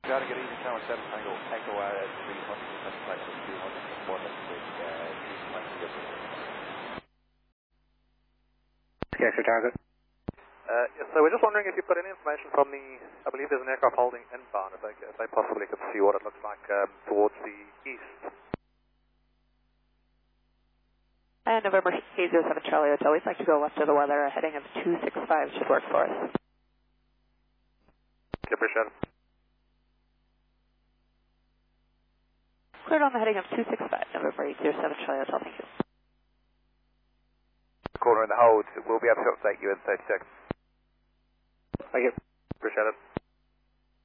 Got to get easy tower 7 Tango Echo at 300 flight with 200 more than Yes, your target. Yes, so we're just wondering if you put any information from the, I believe there's an aircraft holding inbound, if I possibly could see what it looks like towards the east. And November 807 Charlie Hotel, we'd like to go left of the weather, a heading of 265 should work for us. Okay, appreciate it. Cleared on the heading of 265, November 807 Charlie Hotel, thank you. Caller in the hold, we'll be able to update you in 30 seconds. Thank you. Appreciate it.